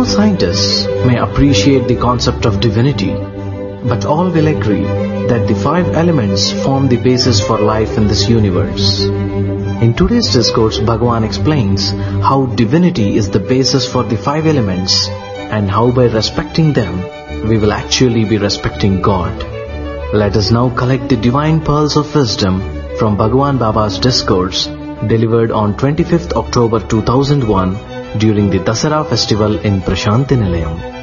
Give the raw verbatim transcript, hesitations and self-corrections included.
scientists may appreciate the concept of divinity, but all will agree that the five elements form the basis for life in this universe. In today's discourse, Bhagavan explains how divinity is the basis for the five elements and how by respecting them, we will actually be respecting God. Let us now collect the divine pearls of wisdom from Bhagavan Baba's discourse delivered on twenty-fifth October two thousand one during the Dasara festival in Prashanti Nilayam.